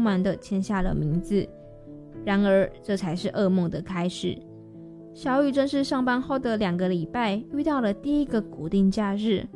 满地签下了名字。然而这才是噩梦的开始。小雨正式上班后的2个礼拜遇到了第一个国定假日。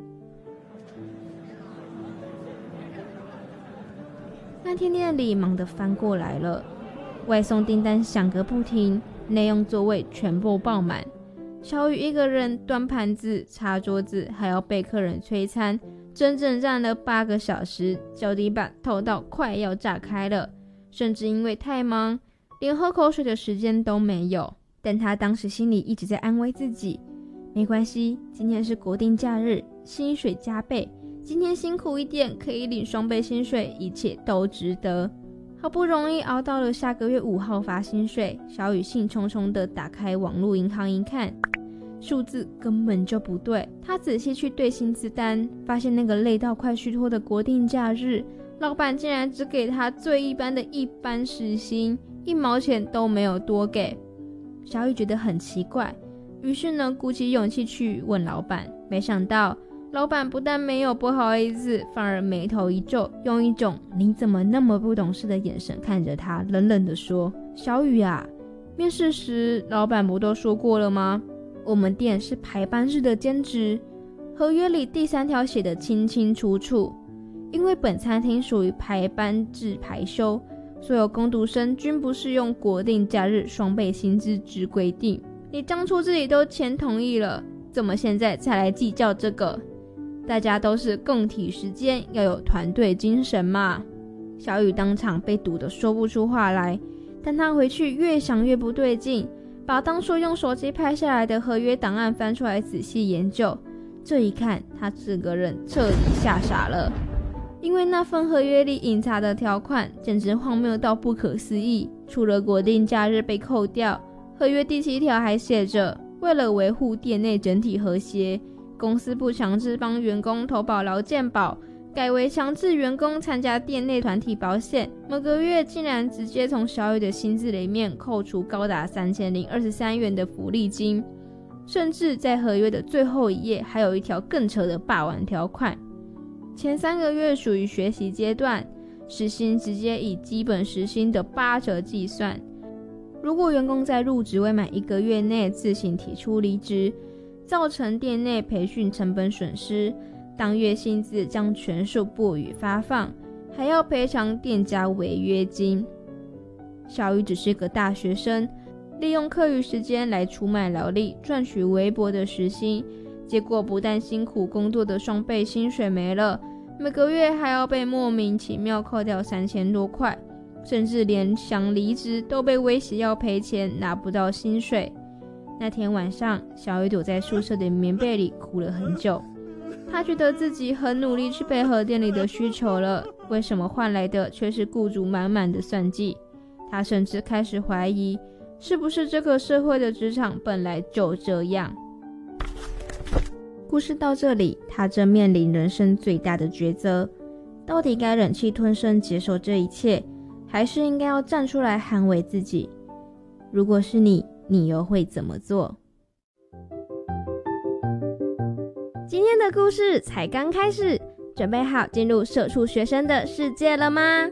那天店里忙得翻过来了，外送订单响个不停，内用座位全部爆满。小雨一个人端盘子、擦桌子，还要被客人催餐，整整站了8个小时，脚底板痛到快要炸开了，甚至因为太忙，连喝口水的时间都没有。但他当时心里一直在安慰自己，没关系，今天是国定假日，薪水加倍，今天辛苦一点可以领双倍薪水，一切都值得。好不容易熬到了下个月5号发薪水，小雨兴冲冲地打开网络银行一看，数字根本就不对。他仔细去对薪资单，发现那个累到快虚脱的国定假日，老板竟然只给他最一般的一般时薪，1毛钱都没有多给。小雨觉得很奇怪，于是呢鼓起勇气去问老板，没想到老板不但没有不好意思，反而眉头一皱，用一种你怎么那么不懂事的眼神看着他，冷冷地说，小雨啊，面试时老板不都说过了吗？我们店是排班制的兼职，合约里第3条写得清清楚楚，因为本餐厅属于排班制排休，所有工读生均不适用国定假日双倍薪资之规定。你当初自己都签同意了，怎么现在才来计较这个？大家都是共体时间，要有团队精神嘛。小雨当场被堵得说不出话来，但他回去越想越不对劲，把当初用手机拍下来的合约档案翻出来仔细研究。这一看，他整个人彻底吓傻了，因为那份合约里隐藏的条款简直荒谬到不可思议。除了国定假日被扣掉，合约第7条还写着，为了维护店内整体和谐，公司不强制帮员工投保劳健保，改为强制员工参加店内团体保险。每个月竟然直接从小雨的薪资里面扣除高达3023元的福利金，甚至在合约的最后一页还有一条更扯的霸王条款，前3个月属于学习阶段，时薪直接以基本时薪的8折计算。如果员工在入职未满1个月内自行提出离职，造成店内培训成本损失，当月薪资将全数不予发放，还要赔偿店家违约金。小雨只是个大学生，利用课余时间来出卖劳力，赚取微薄的时薪，结果不但辛苦工作的双倍薪水没了，每个月还要被莫名其妙扣掉3000多块，甚至连想离职都被威胁要赔钱，拿不到薪水。那天晚上，小雨躲在宿舍的棉被里哭了很久。他觉得自己很努力去配合店里的需求了，为什么换来的却是雇主满满的算计？他甚至开始怀疑，是不是这个社会的职场本来就这样。故事到这里，他正面临人生最大的抉择，到底该忍气吞声接受这一切，还是应该要站出来捍卫自己？如果是你又会怎么做？今天的故事才刚开始，准备好进入社畜学生的世界了吗？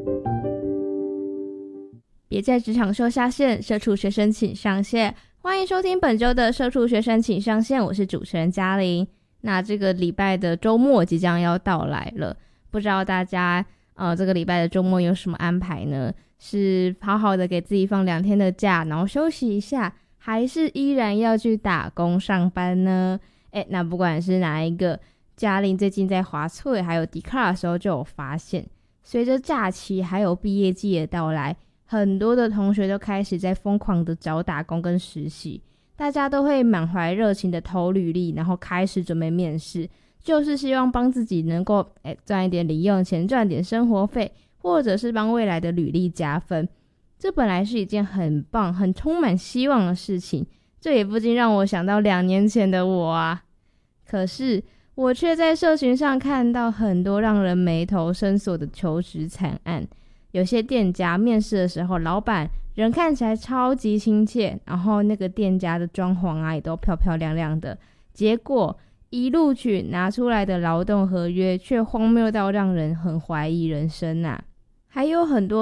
别在职场秀下限，社畜学生请上线。欢迎收听本周的社畜学生请上线，我是主持人嘉玲。那这个礼拜的周末即将要到来了，不知道大家这个礼拜的周末有什么安排呢？是好好的给自己放2天的假，然后休息一下，还是依然要去打工上班呢？那不管是哪一个，嘉玲最近在滑脆还有迪卡的时候就有发现，随着假期还有毕业季的到来，很多的同学都开始在疯狂的找打工跟实习，大家都会满怀热情的投履历，然后开始准备面试，就是希望帮自己能够赚一点零用钱，赚点生活费，或者是帮未来的履历加分。这本来是一件很棒很充满希望的事情，这也不禁让我想到2年前的我啊。可是我却在社群上看到很多让人眉头深锁的求职惨案。有些店家面试的时候，老板人看起来超级亲切，然后那个店家的装潢啊也都漂漂亮亮的，结果一录取拿出来的劳动合约却荒谬到让人很怀疑人生啊。还有很多